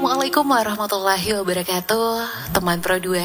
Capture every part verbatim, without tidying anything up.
Assalamualaikum warahmatullahi wabarakatuh. Teman Pro dua,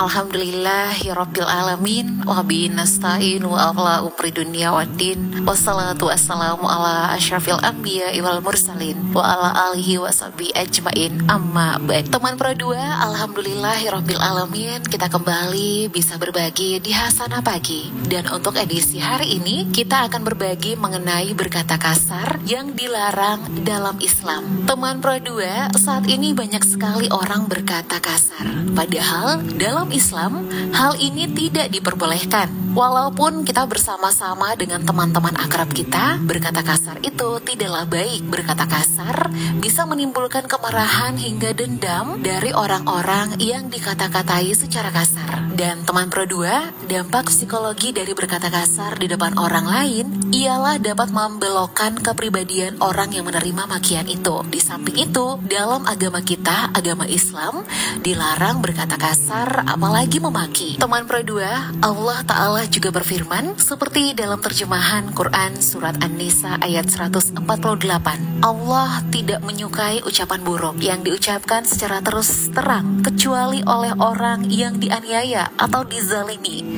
alhamdulillahirabbil alamin wa bihi nasta'in wa ala umri dunya waddin. Wassalatu wassalamu ala asyrafil anbiya wal mursalin wa ala alihi washabihi ajmain. Amma ba'd. Teman Pro dua, alhamdulillahirabbil alamin, kita kembali bisa berbagi di Hasanah Pagi. Dan untuk edisi hari ini kita akan berbagi mengenai berkata kasar yang dilarang dalam Islam. Teman Pro dua, saat ini banyak sekali orang berkata kasar. Padahal dalam Islam hal ini tidak diperbolehkan. Walaupun kita bersama-sama dengan teman-teman akrab kita, berkata kasar itu tidaklah baik. Berkata kasar bisa menimbulkan kemarahan hingga dendam dari orang-orang yang dikata-katai secara kasar. Dan teman Pro dua, dampak psikologi dari berkata kasar di depan orang lain ialah dapat membelokkan kepribadian orang yang menerima makian itu. Di samping itu, dalam agama kita, agama Islam, dilarang berkata kasar apalagi memaki. Teman Pro dua, Allah Ta'ala juga berfirman seperti dalam terjemahan Quran surat An-Nisa ayat seratus empat puluh delapan. Allah tidak menyukai ucapan buruk yang diucapkan secara terus terang kecuali oleh orang yang dianiaya atau dizalimi.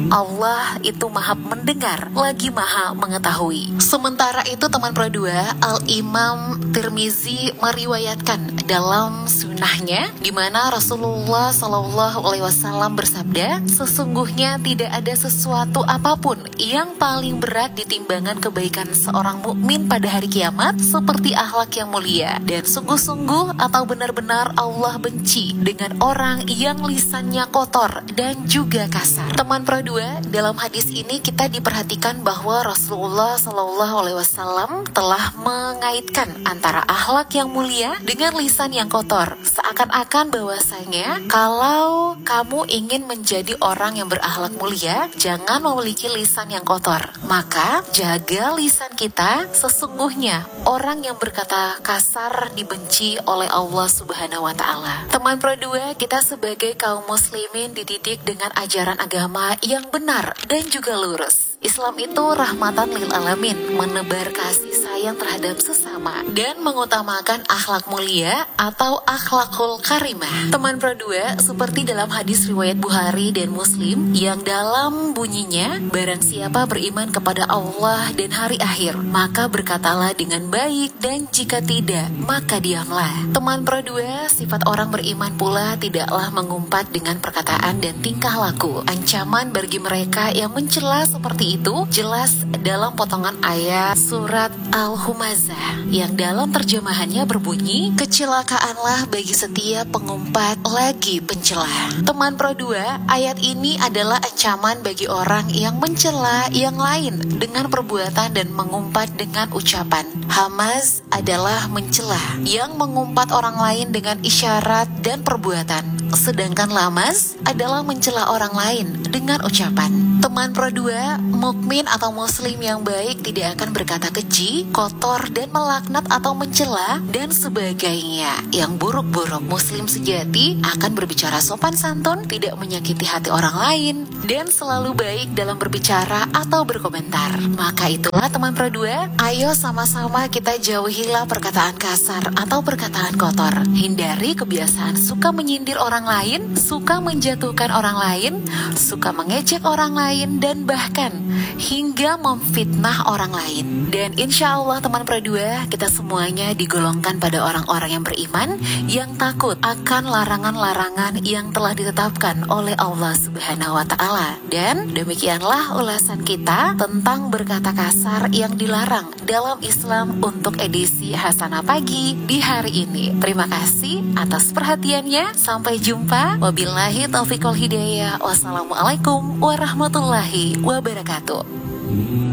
Allah itu maha mendengar lagi maha mengetahui. Sementara itu teman Pro dua, Al-Imam Tirmizi meriwayatkan dalam sunnahnya di mana Rasulullah Shallallahu Alaihi Wasallam bersabda, sesungguhnya tidak ada sesuatu apapun yang paling berat di timbangan kebaikan seorang mukmin pada hari kiamat seperti akhlak yang mulia, dan sungguh-sungguh atau benar-benar Allah benci dengan orang yang lisannya kotor dan juga kasar. Teman Pro dua, dalam hadis ini kita diperhatikan bahwa Rasulullah Shallallahu Alaihi Wasallam telah mengaitkan antara akhlak yang mulia dengan lisan yang kotor, seakan-akan bahwasanya kalau kamu ingin menjadi orang yang berakhlak mulia, jangan memiliki lisan yang kotor. Maka jaga lisan kita. Sesungguhnya orang yang berkata kasar dibenci oleh Allah Subhanahu wa Ta'ala. Teman Pro dua, kita sebagai kaum muslimin dididik dengan ajaran agama yang benar dan juga lurus. Islam itu rahmatan lil alamin, menebar kasih sayang terhadap sesama dan mengutamakan akhlak mulia atau akhlakul karimah. Teman Pro dua, seperti dalam hadis riwayat Bukhari dan Muslim yang dalam bunyinya, barang siapa beriman kepada Allah dan hari akhir, maka berkatalah dengan baik, dan jika tidak, maka diamlah. Teman Pro dua, sifat orang beriman pula tidaklah mengumpat dengan perkataan dan tingkah laku. Ancaman bagi mereka yang mencela seperti itu jelas dalam potongan ayat surat Al-Humazah yang dalam terjemahannya berbunyi, kecelakaanlah bagi setiap pengumpat lagi pencela. Teman Pro dua, ayat ini adalah ancaman bagi orang yang mencela yang lain dengan perbuatan dan mengumpat dengan ucapan. Hamaz adalah mencela yang mengumpat orang lain dengan isyarat dan perbuatan, sedangkan lamaz adalah mencela orang lain dengan ucapan. Teman Pro dua, mukmin atau muslim yang baik tidak akan berkata keji, kotor, dan melaknat atau mencela dan sebagainya yang buruk-buruk. Muslim sejati akan berbicara sopan santun, tidak menyakiti hati orang lain, dan selalu baik dalam berbicara atau berkomentar. Maka itulah teman Pro dua, ayo sama-sama kita jauhilah perkataan kasar atau perkataan kotor. Hindari kebiasaan suka menyindir orang lain, suka menjatuhkan orang lain, suka mengejek orang lain, dan bahkan hingga memfitnah orang lain. Dan insya Allah teman Pro dua, kita semuanya digolongkan pada orang-orang yang beriman yang takut akan larangan-larangan yang telah ditetapkan oleh Allah Subhanahu wa Ta'ala. Dan demikianlah ulasan kita tentang berkata kasar yang dilarang dalam Islam untuk edisi Hasanah Pagi di hari ini. Terima kasih atas perhatiannya. Sampai jumpa. Wabillahi taufiq wal hidayah. Wassalamualaikum warahmatullahi wabarakatuh.